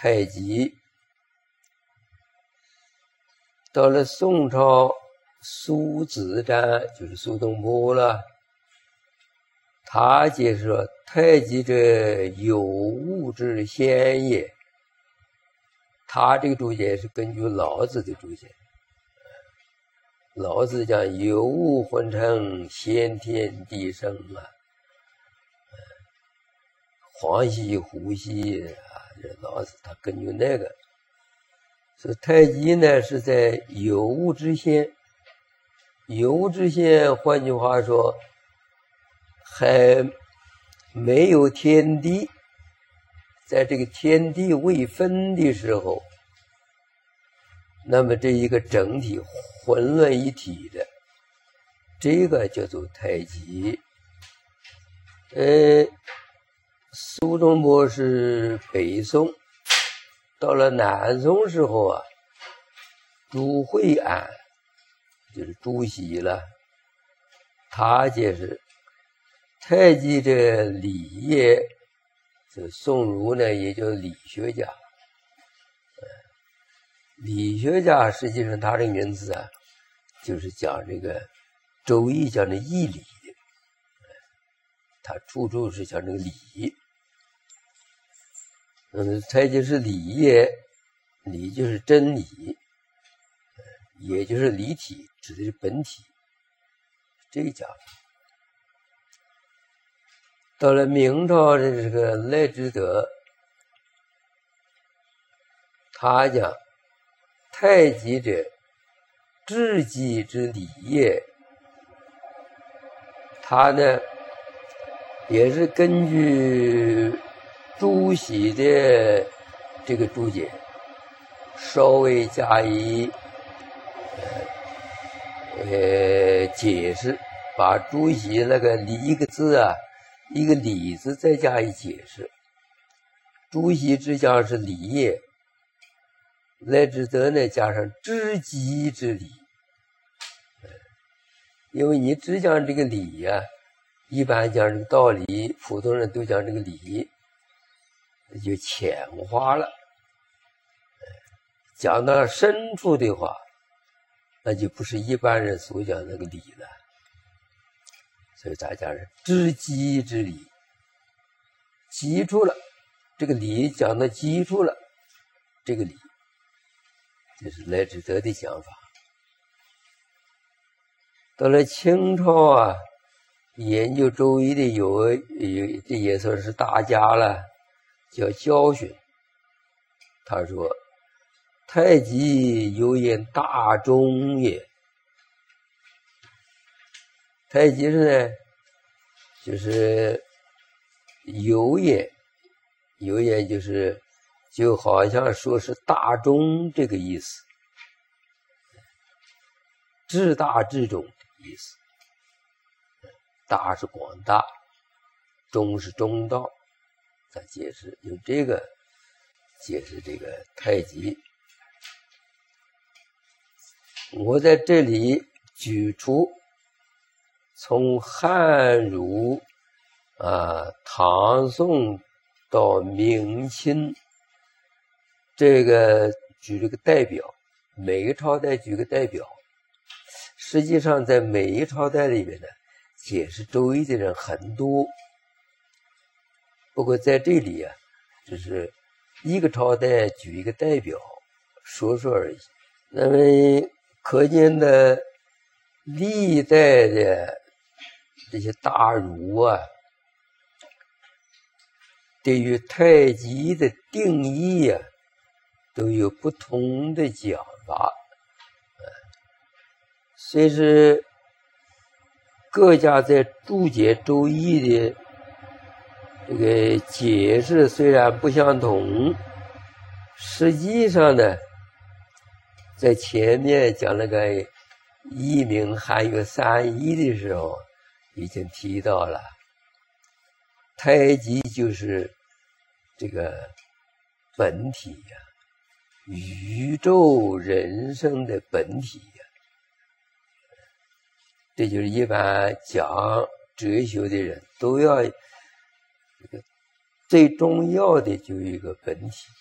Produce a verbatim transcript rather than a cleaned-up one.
太极。到了宋朝，苏子瞻就是苏东坡了，他解释说：“太极者，有物之先也。”他这个注解是根据老子的注解。老子讲“有物混成，先天地生”啊，黄兮呼兮啊，这老子他根据那个。所以太极呢是在有物之先，有物之先，换句话说，还没有天地，在这个天地未分的时候，那么这一个整体混乱一体的，这个叫做太极。呃，苏东坡是北宋。到了南宋时候啊，朱惠安就是朱熹了，他解释太极者理也。这宋儒呢也叫理学家，理学家实际上他这个名字啊，就是讲这个周易讲的义理的，他处处是讲这个理。嗯，太极是理也，理就是真理，也就是理体，指的是本体，这个讲法。到了明朝的这个赖之德，他讲太极者，至极之理也。他呢也是根据朱熹的这个注解，稍微加以呃呃解释，把朱熹那个理一个字啊，一个理字再加以解释。朱熹只讲是理也，赖之德呢加上至极之理，因为你只讲这个理呀、啊，一般讲这个道理，普通人都讲这个理。就浅化了，讲到深处的话，那就不是一般人所讲那个理了。所以大家是知基之理，基础了，这个理讲到基础了，这个理，这是赖之德的讲法。到了清朝啊，研究周易的有有，这也算是大家了。叫教训，他说：“太极有言大中也。”太极是呢，就是有言，有言就是就好像说是大中这个意思，至大至中的意思。大是广大，中是中道。他解释用这个解释这个太极。我在这里举出从汉儒啊、唐宋到明清，这个举这个代表，每个朝代举个代表。实际上在每一朝代里面呢，解释周易的人很多。不过在这里啊，只是一个朝代举一个代表说说而已。那么可见的历代的这些大儒啊，对于太极的定义啊，都有不同的讲法。虽是各家在注解周易的这个解释虽然不相同，实际上呢，在前面讲那个一名含有三义的时候，已经提到了，太极就是这个本体呀、啊，宇宙人生的本体呀、啊，这就是一般讲哲学的人都要。这个最重要的就一个本体，